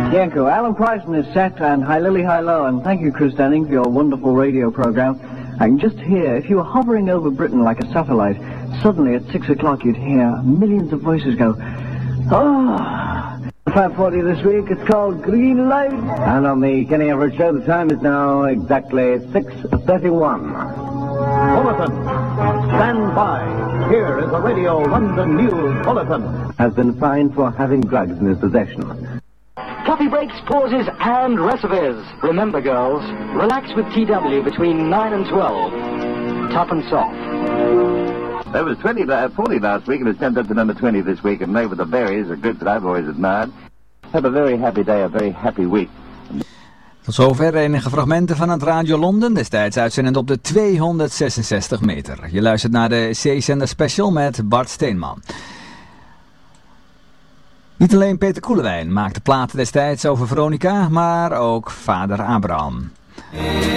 Yanko, Alan Pryson is set, and hi Lily, hi Lo, and thank you, Chris Denning, for your wonderful radio program. I can just hear, if you were hovering over Britain like a satellite, suddenly at 6 o'clock you'd hear millions of voices go, oh. 5:40 this week, it's called Green Light. And on the Kenny Everett Show, the time is now exactly 6:31. Bulletin. Stand by. Here is a Radio London News Bulletin. Has been fined for having drugs in his possession. Coffee breaks, pauses, and recipes. Remember, girls, relax with TW between 9 and 12. Tough and soft. There was 40 last week, and it's jumped up to number 20 this week, and Over the Berries, a group that I've always admired. Have a very happy day, a very happy week. Tot zover enige fragmenten van het Radio Londen, destijds uitzendend op de 266 meter. Je luistert naar de C-zender Special met Bart Steenman. Niet alleen Peter Koelewijn maakte platen destijds over Veronica, maar ook vader Abraham.